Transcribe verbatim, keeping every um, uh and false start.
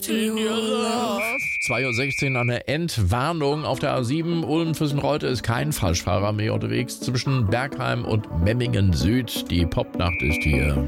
in your love. zwei Uhr sechzehn eine Entwarnung auf der A sieben. Ulm-Füssen-Reute ist kein Falschfahrer mehr unterwegs zwischen Bergheim und Memmingen Süd. Die Popnacht ist hier.